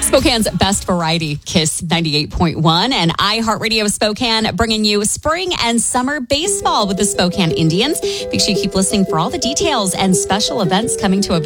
Spokane's best variety, Kiss 98.1 and iHeartRadio Spokane, bringing you spring and summer baseball with the Spokane Indians. Make sure you keep listening for all the details and special events coming to a